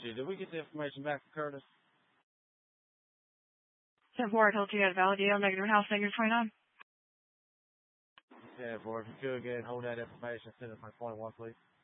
you. Did we get the information back from Curtis? 10-4, I told you you had a valid deal, negative house, negative 29. Yeah, for if you could, go ahead and hold that information, send it from 21, please.